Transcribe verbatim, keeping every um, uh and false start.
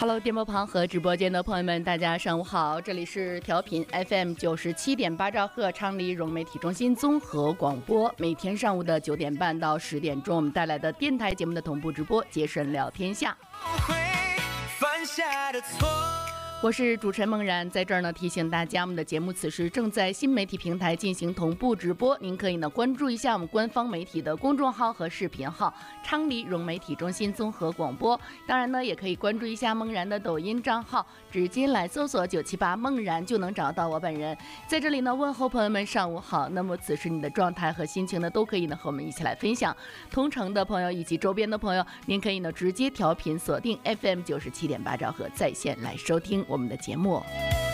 Hello， 电波旁和直播间的朋友们，大家上午好，这里是调频 F M 九十七点八兆赫昌黎融媒体中心综合广播，每天上午的九点半到十点钟，我们带来的电台节目的同步直播，杰神聊天下。我是主持人梦然，在这儿呢提醒大家，我们的节目此时正在新媒体平台进行同步直播，您可以呢关注一下我们官方媒体的公众号和视频号昌黎融媒体中心综合广播，当然呢也可以关注一下梦然的抖音账号，直接来搜索九七八梦然就能找到我本人。在这里呢问候朋友们上午好，那么此时你的状态和心情呢都可以呢和我们一起来分享，同城的朋友以及周边的朋友，您可以呢直接调频锁定 F M 九十七点八兆赫在线来收听我们的节目。